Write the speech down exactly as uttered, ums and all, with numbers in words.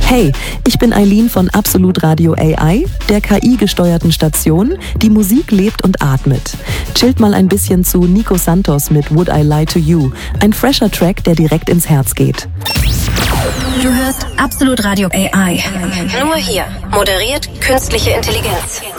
Hey, ich bin Eileen von Absolut Radio A I, der K I-gesteuerten Station, die Musik lebt und atmet. Chillt mal ein bisschen zu Nico Santos mit Would I Lie to You, ein fresher Track, der direkt ins Herz geht. Du hörst Absolut Radio A I. Nur hier. Moderiert künstliche Intelligenz.